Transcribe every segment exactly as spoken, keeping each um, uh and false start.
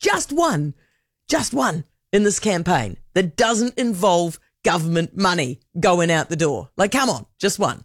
just one, just one in this campaign that doesn't involve government money going out the door. Like, come on, just one.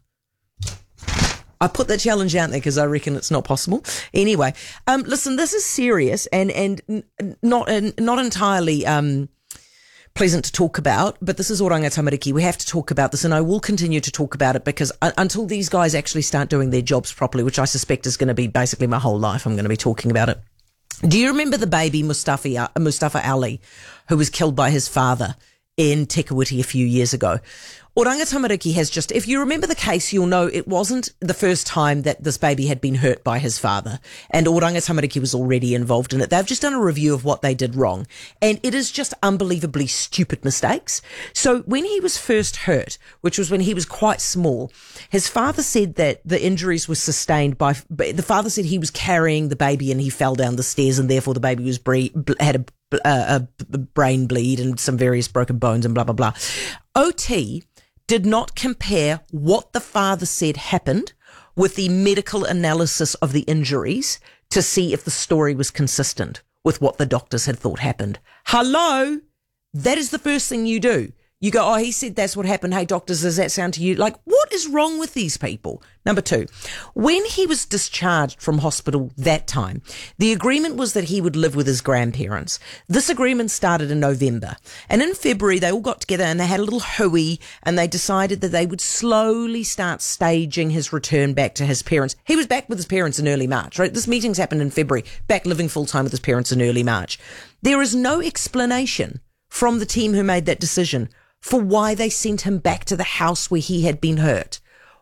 I put that challenge out there because I reckon it's not possible. Anyway, um, listen, this is serious and and n- not uh, not entirely um, pleasant to talk about, but this is Oranga Tamariki. We have to talk about this, and I will continue to talk about it because uh, until these guys actually start doing their jobs properly, which I suspect is going to be basically my whole life, I'm going to be talking about it. Do you remember the baby Mustafa, uh, Mustafa Ali, who was killed by his father in Te Kuiti a few years ago? Oranga Tamariki has just, if you remember the case, you'll know it wasn't the first time that this baby had been hurt by his father. And Oranga Tamariki was already involved in it. They've just done a review of what they did wrong. And it is just unbelievably stupid mistakes. So when he was first hurt, which was when he was quite small, his father said that the injuries were sustained by, the father said he was carrying the baby and he fell down the stairs and therefore the baby was bre- had a, a, a brain bleed and some various broken bones and blah, blah, blah. O T did not compare what the father said happened with the medical analysis of the injuries to see if the story was consistent with what the doctors had thought happened. Hello? That is the first thing you do. You go, oh, he said that's what happened. Hey, doctors, does that sound to you? Like, what is wrong with these people? Number two, when he was discharged from hospital that time, the agreement was that he would live with his grandparents. This agreement started in November. And in February, they all got together and they had a little hooey and they decided that they would slowly start staging his return back to his parents. He was back with his parents in early March, right? This meeting's happened in February, back living full-time with his parents in early March. There is no explanation from the team who made that decision for why they sent him back to the house where he had been hurt.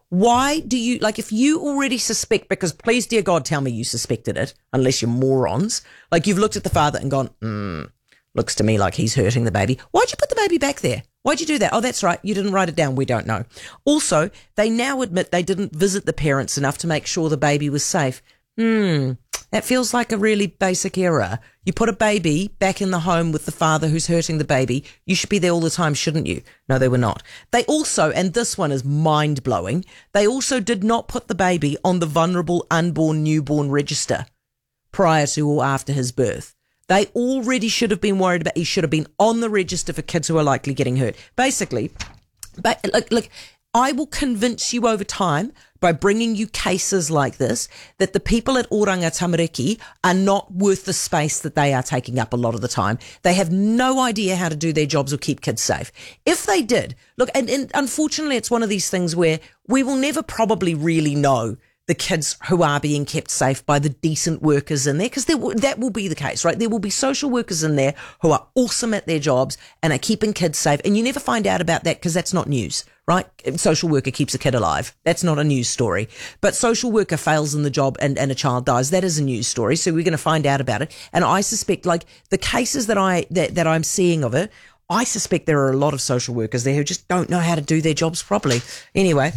Why do you, like, if you already suspect, because please, dear God, tell me you suspected it, unless you're morons, like you've looked at the father and gone, hmm, looks to me like he's hurting the baby. Why'd you put the baby back there? Why'd you do that? Oh, that's right. You didn't write it down. We don't know. Also, they now admit they didn't visit the parents enough to make sure the baby was safe. Hmm. That feels like a really basic error. You put a baby back in the home with the father who's hurting the baby. You should be there all the time, shouldn't you? No, they were not. They also, and this one is mind-blowing, they also did not put the baby on the vulnerable unborn newborn register prior to or after his birth. They already should have been worried about, he should have been on the register for kids who are likely getting hurt. Basically, but look, look, I will convince you over time by bringing you cases like this that the people at Oranga Tamariki are not worth the space that they are taking up a lot of the time. They have no idea how to do their jobs or keep kids safe. If they did, look, and, and unfortunately it's one of these things where we will never probably really know the kids who are being kept safe by the decent workers in there, because that will be the case, right? There will be social workers in there who are awesome at their jobs and are keeping kids safe, and you never find out about that because that's not news, right? Social worker keeps a kid alive. That's not a news story. But social worker fails in the job and, and a child dies. That is a news story. So we're going to find out about it. And I suspect, like, the cases that I that, that I'm seeing of it, I suspect there are a lot of social workers there who just don't know how to do their jobs properly. Anyway,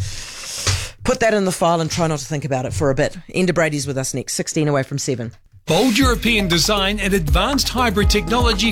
put that in the file and try not to think about it for a bit. Enda Brady's with us next, sixteen away from seven. Bold European design and advanced hybrid technology